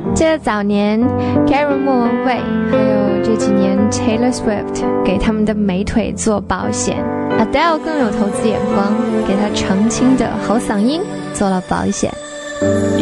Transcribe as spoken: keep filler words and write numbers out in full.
记得早年 Gary 莫文蔚还有这几年 Taylor Swift 给他们的美腿做保险， Adele 更有投资眼光，给他澄清的好嗓音做了保险。